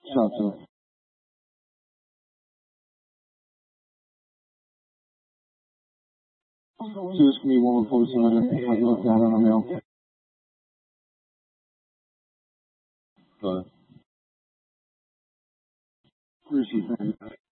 Certo. Just give me one more voice and I look down on the mail. Got it. Appreciate it.